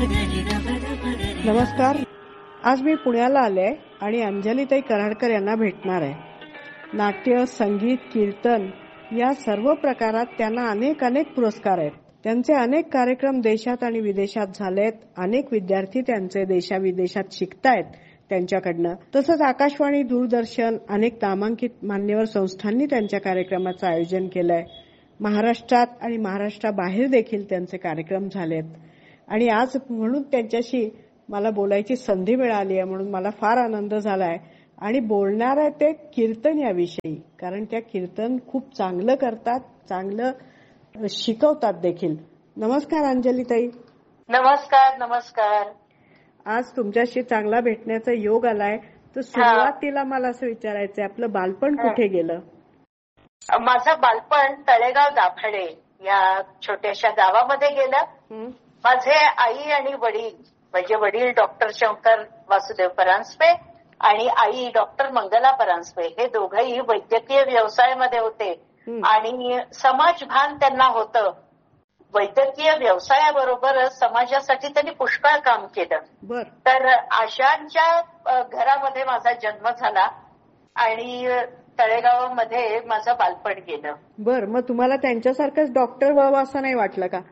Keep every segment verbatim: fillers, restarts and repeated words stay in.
नमस्कार. आज मी पुण्याला आले आणि अंजलीताई कराडकर यांना भेटणार आहे. नाट्य, संगीत, कीर्तन या सर्व प्रकारात त्यांना अनेक अनेक पुरस्कार आहेत. त्यांचे अनेक कार्यक्रम देशात आणि विदेशात झालेत. अनेक विद्यार्थी त्यांचे देशाविदेशात शिकतायत त्यांच्याकडनं. तसंच आकाशवाणी, दूरदर्शन, अनेक नामांकित मान्यवर संस्थांनी त्यांच्या कार्यक्रमाचं आयोजन केलंय. महाराष्ट्रात आणि महाराष्ट्राबाहेर देखील त्यांचे कार्यक्रम झालेत. आणि आज म्हणून त्यांच्याशी मला बोलायची संधी मिळाली आहे, म्हणून मला फार आनंद झालाय. आणि बोलणार आहे ते कीर्तन याविषयी, कारण त्या कीर्तन खूप चांगलं करतात, चांगलं शिकवतात देखील. नमस्कार अंजलीताई. नमस्कार. नमस्कार. आज तुमच्याशी चांगला भेटण्याचा योग आलाय. तर सुरुवातीला मला असं विचारायचंय, आपलं बालपण कुठे गेलं? माझं बालपण तळेगाव दाभाडे या छोट्याशा गावामध्ये गेलं. माझे आई आणि वडील, म्हणजे वडील डॉक्टर शंकर वासुदेव परांजपे आणि आई डॉक्टर मंगला परांजपे, हे दोघंही वैद्यकीय व्यवसायामध्ये होते. आणि समाजभान त्यांना होतं. वैद्यकीय व्यवसायाबरोबरच समाजासाठी त्यांनी पुष्कळ काम केलं. तर अशांच्या घरामध्ये माझा जन्म झाला आणि तळेगावामध्ये माझं बालपण गेलं. बर, मग तुम्हाला त्यांच्यासारखंच डॉक्टर व्हावं असं नाही वाटलं का?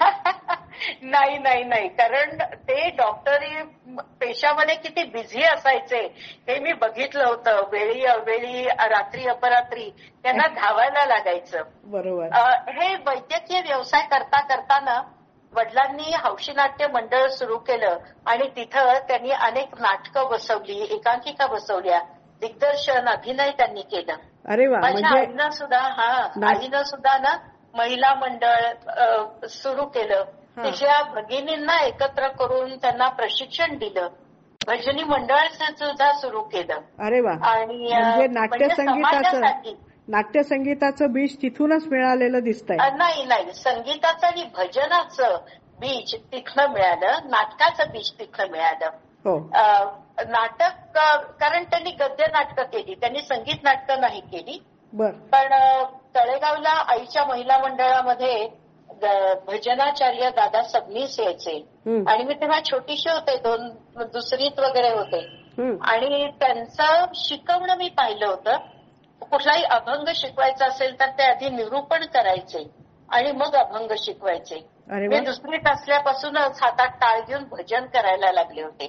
नाही नाही नाही कारण ते डॉक्टरी पेशामध्ये किती बिझी असायचे हे मी बघितलं होतं. वेळी अवेळी, रात्री अपरात्री त्यांना धावायला लागायचं. बरोबर. हे वैद्यकीय व्यवसाय करता करताना वडिलांनी हौशी नाट्य मंडळ सुरू केलं आणि तिथं त्यांनी अनेक नाटकं बसवली, एकांकिका बसवल्या, दिग्दर्शन, अभिनय त्यांनी केलं. अरे वा. माझ्या आईनं सुद्धा हा आईनं सुद्धा ना महिला मंडळ सुरू केलं. तिच्या भगिनींना एकत्र करून त्यांना प्रशिक्षण दिलं. भजनी मंडळ सुद्धा सुरू केलं. अरे वा. आणि म्हणजे नाट्यसंगीताचं नाट्यसंगीताचं बीज तिथूनच मिळालेलं दिसतंय. नाही नाही संगीताचं आणि भजनाचं बीज तिथनं मिळालं, नाटकाचं बीज तिथनं मिळालं. हो. नाटक कारण त्यांनी गद्य नाटकं केली, त्यांनी संगीत नाटकं नाही केली. बर. पण तळेगावला आईच्या महिला मंडळामध्ये भजनाचार्य दादा सबनीस यायचे आणि मी तेव्हा छोटीशी होते, दोन दुसरीत वगैरे होते. आणि त्यांचं शिकवणं मी पाहिलं होतं. कुठलाही अभंग शिकवायचा असेल तर ते आधी निरूपण करायचे आणि मग अभंग शिकवायचे. मी दुसरीत असल्यापासूनच हातात टाळ घेऊन भजन करायला लागले होते.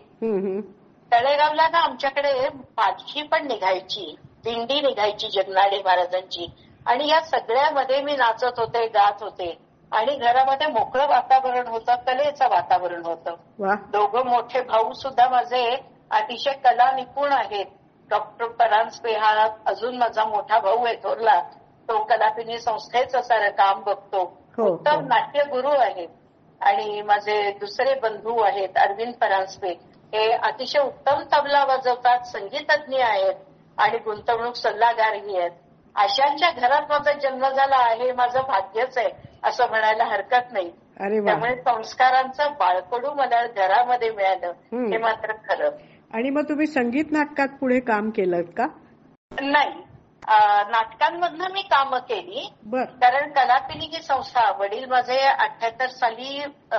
तळेगावला ना आमच्याकडे पालखी पण निघायची, दिंडी निघायची जगनाडे महाराजांची, आणि या सगळ्यामध्ये मी नाचत होते, गात होते. आणि घरामध्ये मोकळं वातावरण होतं, कलेचं वातावरण होतं. दोघं मोठे भाऊ सुद्धा माझे अतिशय कला निपुण आहेत. डॉक्टर परांजपे हा अजून माझा मोठा भाऊ आहे थोरला, तो कलापिनी संस्थेचं सारं काम बघतो, उत्तम नाट्यगुरू आहेत. आणि माझे दुसरे बंधू आहेत अरविंद परांजपे, हे अतिशय उत्तम तबला वाजवतात, संगीतज्ञ आहेत आणि गुंतवणूक सल्लागारही आहेत. अशांच्या घरात माझा जन्म झाला आहे, माझं भाग्यच आहे असं म्हणायला हरकत नाही. त्यामुळे संस्कारांचं बाळकडू मला घरामध्ये मिळालं हे मात्र खरं. आणि मग तुम्ही संगीत नाटकात पुढे काम केलं का? नाही, नाटकांमधनं मी कामं केली. कारण कलापिनी ही संस्था, वडील माझे अठ्याहत्तर साली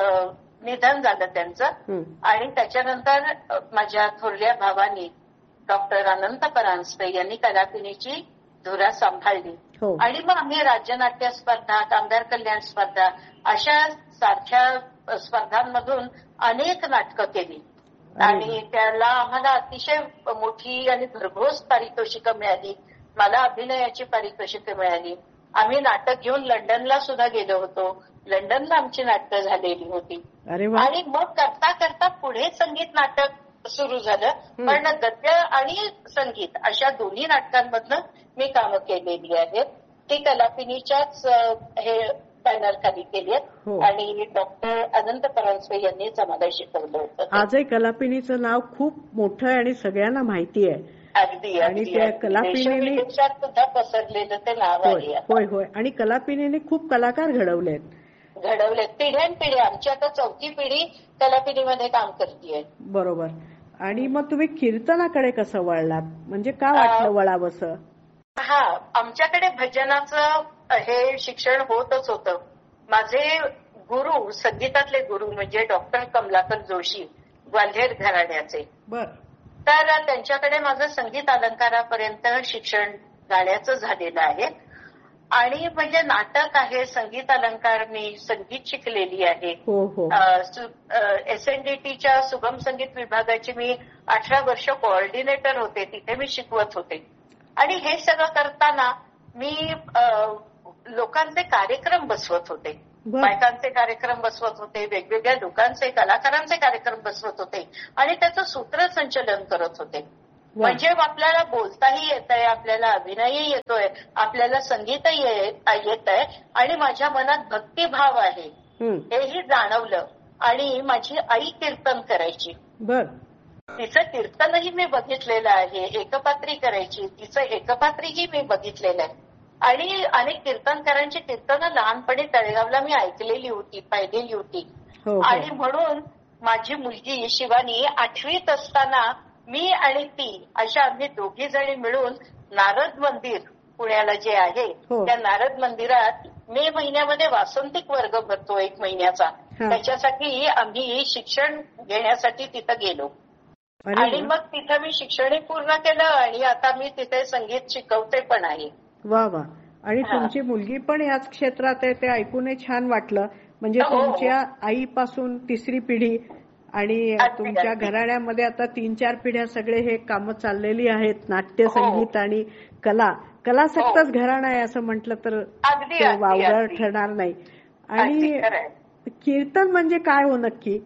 निधन झालं त्यांचं, आणि त्याच्यानंतर माझ्या थोरल्या भावानी डॉक्टर अनंत परांजपे यांनी कलापिनीची धुरा सांभाळली. आणि मग आम्ही राज्यनाट्य स्पर्धा, कामगार कल्याण स्पर्धा अशा सारख्या स्पर्धांमधून अनेक नाटकं केली. आणि त्याला आम्हाला अतिशय मोठी आणि भरघोस पारितोषिकं मिळाली. मला अभिनयाची पारितोषिकं मिळाली. आम्ही नाटक घेऊन लंडनला सुद्धा गेलो होतो. लंडनला आमची नाटकं झालेली होती. आणि मग करता करता पुढे संगीत नाटक सुरू झालं. पण गद्य आणि संगीत अशा दोन्ही नाटकांमधनं मी कामं केलेली आहेत. ती कलापिनीच्याच हे बॅनर खाली केली आहेत आणि डॉक्टर अनंत परांजपे यांनीच आम्हाला शिकवलं होतं. आजही कलापिनीचं नाव खूप मोठं आहे आणि सगळ्यांना माहिती आहे. अगदी. आणि त्या कलापिनीने सुद्धा पसरलेलं ते नाव आहे. होय होय. आणि कलापिनीने खूप कलाकार घडवलेत. घडवलेत पिढ्यानपिढ्या. आमची आता चौथी पिढी कलापिनीमध्ये काम करते. बरोबर. आणि मग तुम्ही कीर्तनाकडे कसं वळलात? म्हणजे का वाटलं वळावंसं? हा, आमच्याकडे भजनाचं हे शिक्षण होतच होतं. माझे गुरु, संगीतातले गुरु म्हणजे डॉक्टर कमलाकर जोशी, ग्वाल्हेर घराण्याचे. बर. तर त्यांच्याकडे माझं संगीत अलंकारापर्यंत शिक्षण गाण्याचं झालेलं आहे. आणि म्हणजे नाटक आहे, संगीत अलंकार, मी संगीत शिकलेली आहे. एस एन डी टीच्या सुगम संगीत विभागाची मी अठरा वर्ष कोऑर्डिनेटर होते, तिथे मी शिकवत होते. आणि हे सगळं करताना मी लोकांचे कार्यक्रम बसवत होते, बायकांचे कार्यक्रम बसवत होते, वेगवेगळ्या लोकांचे, कलाकारांचे कार्यक्रम बसवत होते आणि त्याचं सूत्रसंचलन करत होते. म्हणजे आपल्याला बोलताही येतंय, आपल्याला अभिनयही येतोय, आपल्याला संगीतही येतंय आणि माझ्या मनात भक्तिभाव आहे हेही जाणवलं. आणि माझी आई कीर्तन करायची. बर. तिचं कीर्तनही मी बघितलेलं आहे, एकपात्री करायची, तिचं एकपात्रीही मी बघितलेलं आहे. आणि अनेक कीर्तनकारांची कीर्तनं लहानपणी तळेगावला मी ऐकलेली होती, पाहिलेली होती. आणि म्हणून माझी मुलगी शिवानी आठवीत असताना मी आणि ती अशा आम्ही दोघी जणी मिळून नारद मंदिर पुण्याला जे आहे त्या नारद मंदिरात मे महिन्यामध्ये वासंतिक वर्ग भरतो एक महिन्याचा, त्याच्यासाठी आम्ही शिक्षण घेण्यासाठी तिथं गेलो. आणि मग तिथं मी शिक्षणही पूर्ण केलं आणि आता मी तिथे संगीत शिकवते पण आहे. वा वा. आणि तुमची मुलगी पण याच क्षेत्रात आहे, ते ऐकूनही छान वाटलं. म्हणजे तुमच्या आईपासून तिसरी पिढी आणि तुमच्या घराण्यामध्ये आता तीन चार पिढ्या सगळे हे कामं चाललेली आहेत, नाट्य, संगीत आणि कला. कलासक्तच घराणं आहे असं म्हटलं तर वावगं ठरणार नाही. आणि कीर्तन म्हणजे काय हो नक्की?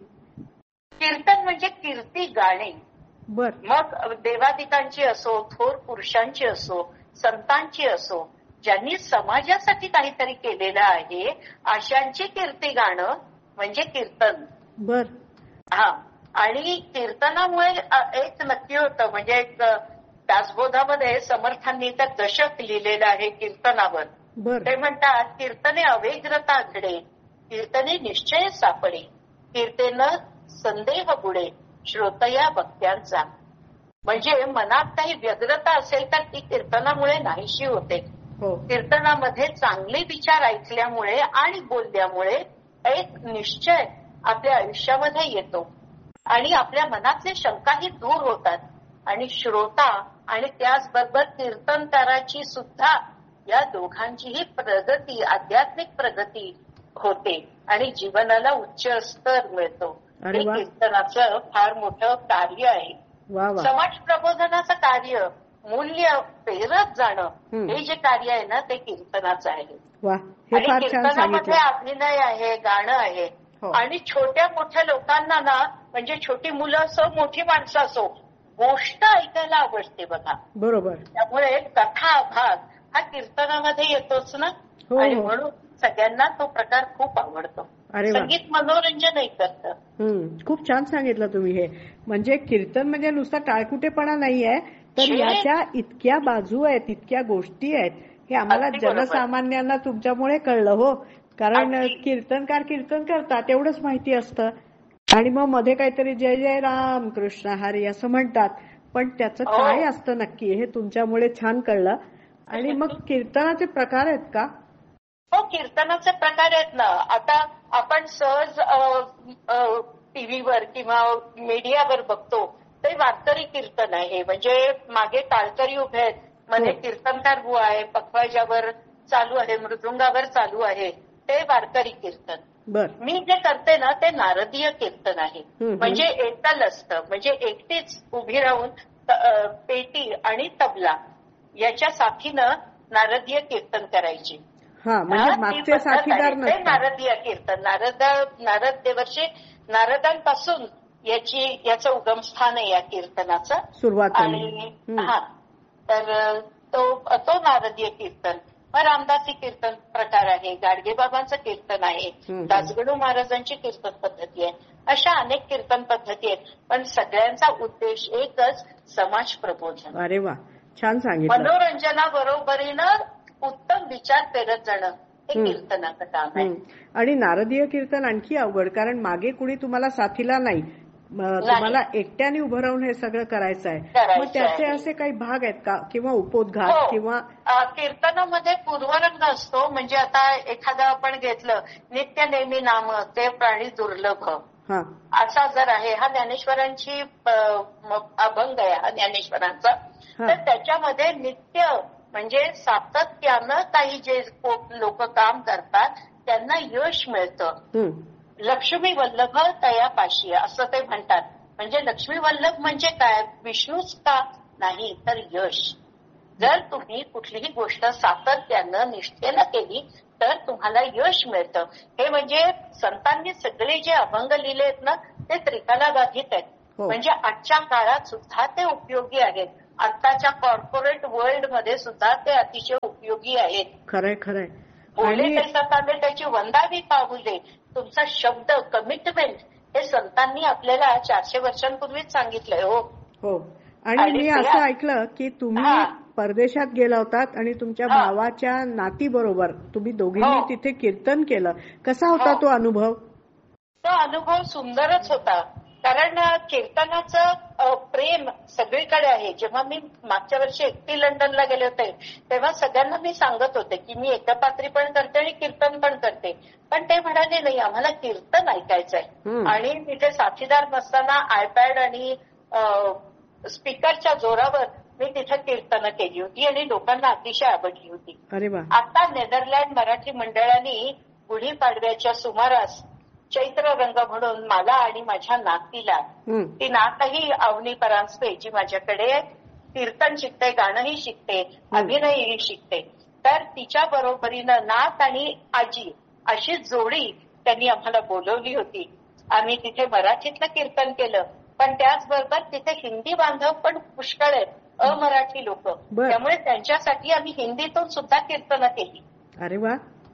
कीर्तन म्हणजे कीर्ती गाणे. बर. मग देवादिकांची असो, थोर पुरुषांची असो, संतांची असो, ज्यांनी समाजासाठी काहीतरी केलेलं आहे अशांची कीर्ती गाणं म्हणजे कीर्तन. बर. हा. आणि कीर्तनामुळे एक नक्की होतं, म्हणजे एक दासबोधामध्ये समर्थांनी तर दशक लिहिलेलं आहे कीर्तनावर. ते म्हणतात, कीर्तने अवेग्रता घडे, कीर्तने निश्चय सापडे, कीर्तन संदेह बुडे, श्रोतया भक्त्यांचा. म्हणजे मनात काही व्यग्रता असेल तर ती कीर्तनामुळे नाहीशी होते. कीर्तनामध्ये चांगले विचार ऐकल्यामुळे आणि बोलल्यामुळे एक निश्चय आपल्या आयुष्यामध्ये येतो आणि आपल्या मनातले शंकाही दूर होतात. आणि श्रोता आणि त्याचबरोबर कीर्तनकाराची सुद्धा या दोघांचीही प्रगती, आध्यात्मिक प्रगती होते आणि जीवनाला उच्च स्तर मिळतो. हे कीर्तनाचं फार मोठं कार्य आहे. समाज प्रबोधनाचं कार्य, मूल्य पेरत जाणं, हे जे कार्य आहे ना ते कीर्तनाचं आहे. आणि कीर्तनामध्ये अभिनय आहे, गाणं आहे. आणि छोट्या मोठ्या लोकांना ना, म्हणजे छोटी मुलं असो, मोठी माणसं असो, गोष्ट ऐकायला आवडते बघा. बरोबर. त्यामुळे कथा भाग हा कीर्तनामध्ये येतोच ना. आणि म्हणून सगळ्यांना तो प्रकार खूप आवडतो. संगीत मनोरंजनही करतं. खूप छान सांगितलं तुम्ही हे. म्हणजे कीर्तन म्हणजे नुसता टाळकुटेपणा नाहीये, तर याच्या इतक्या बाजू आहेत, इतक्या गोष्टी आहेत, हे आम्हाला जनसामान्यांना तुमच्यामुळे कळलं हो. कारण कीर्तनकार कीर्तन करतात एवढंच माहिती असतं आणि मग मध्ये काहीतरी जय जय राम कृष्ण हरी असं म्हणतात, पण त्याचं काय असतं नक्की हे तुमच्यामुळे छान कळलं. आणि मग कीर्तनाचे प्रकार आहेत का? हो, कीर्तनाचे प्रकार आहेत ना. आता आपण सहज टीव्हीवर किंवा मीडियावर बघतो ते वारकरी कीर्तन आहे. म्हणजे मागे टाळकरी उभे आहेत, मध्ये कीर्तनकार बुवा आहे, पखवाजावर चालू आहे, मृदुंगावर चालू आहे, ते वारकरी कीर्तन. मी जे करते ना ते नारदीय कीर्तन आहे. म्हणजे एकल असतं, म्हणजे एकटीच उभी राहून पेटी आणि तबला याच्या साथीनं नारदीय कीर्तन करायची. नारदीय कीर्तन, नारद नारद देवर्षी नारदांपासून याची याचं उगमस्थान आहे या कीर्तनाचं. सुरुवात. आणि हा तर तो तो नारदीय कीर्तन. रामदासी कीर्तन प्रकार आहे, गाडगेबाबांचं कीर्तन आहे, दासगणू महाराजांची कीर्तन पद्धती आहे. अशा अनेक कीर्तन पद्धती आहेत, पण सगळ्यांचा उद्देश एकच, समाज प्रबोधन. अरे वा, छान सांगितलं. मनोरंजनाबरोबरीनं उत्तम विचार पेरत जाणं हे कीर्तनाचं काम आहे. आणि नारदीय कीर्तन आणखी अवघड, कारण मागे कुणी तुम्हाला साथीला नाही, तुम्हाला एकट्याने उभं राहून हे सगळं करायचं आहे. मग त्याचे असे काही भाग आहेत का किंवा उपोद्घात किंवा कीर्तनामध्ये पूर्वरंग असतो. म्हणजे आता एखादं आपण घेतलं नित्य नेहमी नाम ते प्राणी दुर्लभ असा जर आहे, हा ज्ञानेश्वरांची अभंग आहे हा ज्ञानेश्वरांचा. तर त्याच्यामध्ये नित्य म्हणजे सातत्यानं काही जे लोक काम करतात त्यांना यश मिळतं. लक्ष्मी वल्लभ तयापाशी असं ते म्हणतात. म्हणजे लक्ष्मी वल्लभ म्हणजे काय, विष्णूच का नाही तर यश. जर तुम्ही कुठलीही गोष्ट सातत्यानं निष्ठेनं केली तर तुम्हाला यश मिळतं. हे म्हणजे संतांनी सगळे जे अभंग लिहिले आहेत ना ते त्रिकालाबाधित आहेत. म्हणजे आजच्या काळात सुद्धा ते उपयोगी आहेत. आताच्या कॉर्पोरेट वर्ल्ड मध्ये सुद्धा ते अतिशय उपयोगी आहेत. खरंय खरंय. बोले तैसा चाले त्याची वंदावी पाऊले. तुमचा शब्द कमिटमेंट हे संतांनी आपल्याला चारशे वर्षांपूर्वीच सांगितलंय. हो हो. आणि मी असं ऐकलं की तुम्ही परदेशात गेला होतात आणि तुमच्या भावाच्या नाती बरोबर तुम्ही दोघींनी तिथे कीर्तन केलं. कसा होता तो अनुभव? तो अनुभव सुंदरच होता. कारण कीर्तनाचं प्रेम सगळीकडे आहे. जेव्हा मी मागच्या वर्षी एकटी लंडनला गेले होते तेव्हा सगळ्यांना मी सांगत होते की मी एकपात्री पण करते आणि कीर्तन पण करते. पण ते म्हणाले नाही आम्हाला कीर्तन ऐकायचंय. आणि तिथे साथीदार नसताना आयपॅड आणि स्पीकरच्या जोरावर मी तिथे कीर्तनं केली होती आणि लोकांना अतिशय आवडली होती. आता नेदरलँड मराठी मंडळांनी गुढीपाडव्याच्या सुमारास चैत्र रंग म्हणून मला आणि माझ्या नातीला, ती नातही अवनी परांजपे जी माझ्याकडे कीर्तन शिकते, गाणंही शिकते, अभिनयही शिकते, तर तिच्या बरोबरीनं नात आणि आजी अशी जोडी त्यांनी आम्हाला बोलवली होती. आम्ही तिथे मराठीतलं कीर्तन केलं. पण त्याचबरोबर तिथे हिंदी बांधव पण पुष्कळ आहेत, अमराठी लोक. त्यामुळे त्यांच्यासाठी आम्ही हिंदीतून सुद्धा कीर्तनं केली. अरे वा.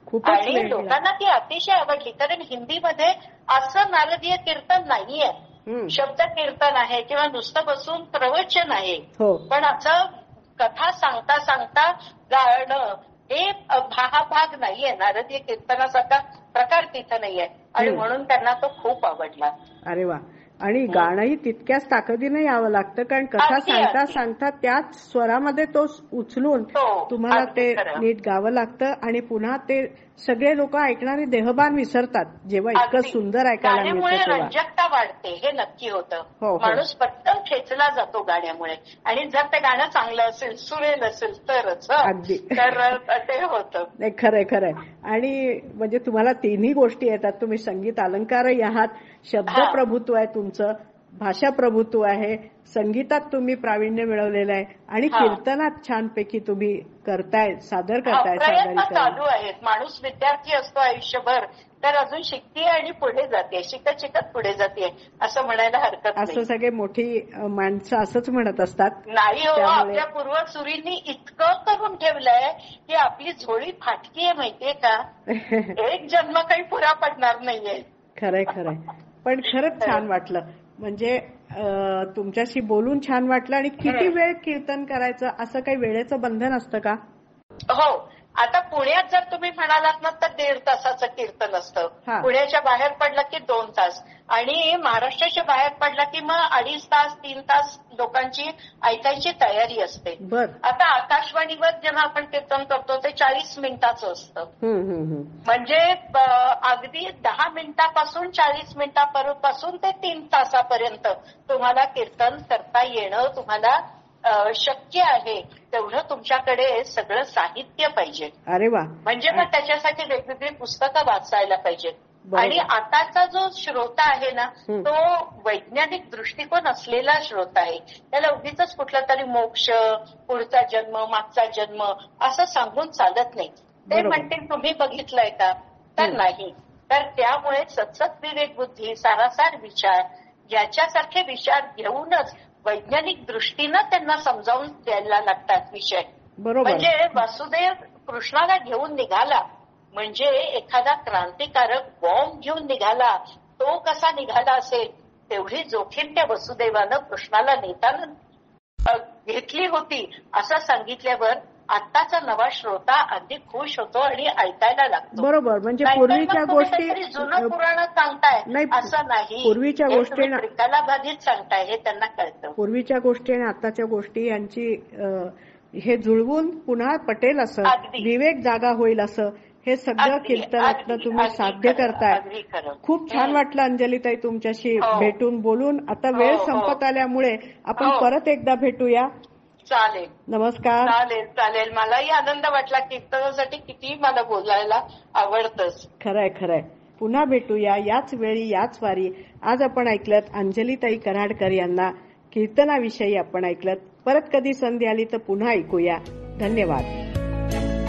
आणि लोकांना ती अतिशय आवडली. कारण हिंदीमध्ये असं नारदीय कीर्तन नाहीये. शब्द कीर्तन आहे किंवा नुसतं बसून प्रवचन आहे. पण असं कथा सांगता सांगता गाणं हे हा भाग नाहीये. नारदीय कीर्तनासारखा प्रकार तिथं नाहीये आणि म्हणून त्यांना तो खूप आवडला. अरे वा. आणि गाणंही तितक्याच ताकदीने यावं लागतं कारण कथा सांगता सांगता त्याच स्वरामध्ये तो उचलून तुम्हाला ते नीट गावं लागतं आणि पुन्हा ते सगळे लोक ऐकणारे देहभान विसरतात जेव्हा इतकं सुंदर ऐकायला मिळतं तेव्हा. रंजकता वाढते हे नक्की होतं. माणूस पटकन खेचला जातो गाण्यामुळे. आणि जर ते गाणं चांगलं असेल, सुरेल असेल तरच अगदी तर ते होतं. नाही खरंय खरंय. आणि म्हणजे तुम्हाला तिन्ही गोष्टी येतात. तुम्ही संगीत अलंकारही आहात, शब्द प्रभुत्व आहे तुमचं, भाषा प्रभुत्व आहे, संगीतात तुम्ही प्रावीण्य मिळवलेलं आहे आणि कीर्तनात छानपैकी तुम्ही करताय, सादर करताय. प्रयत्न चालू आहेत. माणूस विद्यार्थी असतो आयुष्यभर तर अजून शिकते आणि पुढे जाते, शिकत शिकत पुढे जाते असं म्हणायला हरकत नाही. असं सगळे मोठी माणसं असंच म्हणत असतात. नाही हो, आपल्या पूर्वसुरींनी इतकं करून ठेवलंय की आपली झोळी फाटकी आहे माहितीये का. एक जन्म काही पुरा पडणार नाहीये. खरंय खरंय. पण खरंच छान वाटलं. म्हणजे तुमच्याशी बोलून छान वाटलं. आणि किती वेळ कीर्तन करायचं असं काही वेळेचं बंधन असतं का? हो. आता पुण्यात जर तुम्ही म्हणालात ना तर दीड तासाचं कीर्तन असतं. पुण्याच्या बाहेर पडलं की दोन तास आणि महाराष्ट्राच्या बाहेर पडला की मग अडीच तास तीन तास लोकांची ऐकायची तयारी असते. आता आकाशवाणीवर जेव्हा आपण कीर्तन करतो ते चाळीस मिनिटाचं असतं. म्हणजे अगदी दहा मिनिटापासून चाळीस मिनिटापासून ते तीन तासापर्यंत तुम्हाला कीर्तन करता येणं तुम्हाला शक्य आहे. तेवढं तुमच्याकडे सगळं साहित्य पाहिजे. अरे वा. म्हणजे मग त्याच्यासाठी वेगवेगळी पुस्तकं वाचायला पाहिजेत. आणि आताचा जो श्रोता आहे ना तो वैज्ञानिक दृष्टिकोन असलेला श्रोता आहे. त्याला उगीच कुठला तरी मोक्ष, पुढचा जन्म, मागचा जन्म असं सांगून चालत नाही. ते म्हणते तुम्ही बघितलंय का तर नाही. तर त्यामुळे सतसत विवेक बुद्धी, सारासार विचार याच्यासारखे विचार घेऊनच वैज्ञानिक दृष्टीनं त्यांना समजावून द्यायला लागतात विषय. म्हणजे वासुदेव कृष्णाला घेऊन निघाला म्हणजे एखादा क्रांतिकारक बॉम्ब घेऊन निघाला, तो कसा निघाला असेल तेवढी जोखीम त्या वसुदेवानं कृष्णाला नेताना घेतली होती असं सांगितल्यावर आत्ताचा नवा श्रोता अगदी खुश होतो आणि ऐकायला लागतो. बरोबर. म्हणजे पूर्वीच्या गोष्टी जुनं पुराण सांगताय नाही, असं नाही, पूर्वीच्या गोष्टी त्रिकाला बाधित सांगताय हे त्यांना कळतं. पूर्वीच्या गोष्टी आणि आताच्या गोष्टी यांची हे जुळवून पुन्हा पटेल असं, विवेक जागा होईल असं हे सगळं कीर्तनातनं तुम्ही साध्य करताय. खूप छान वाटलं अंजलीताई तुमच्याशी भेटून बोलून. आता वेळ संपत आल्यामुळे आपण परत एकदा भेटूया. चालेल. नमस्कार. चालेल चालेल. मलाही आनंद वाटला. कीर्तनासाठी किती मला बोलायला आवडतंच. खरंय खरंय. पुन्हा भेटूया याच वेळी याच वारी. आज आपण ऐकलत अंजलीताई कराडकर यांना कीर्तनाविषयी आपण ऐकलत. परत कधी संधी आली तर पुन्हा ऐकूया. धन्यवाद.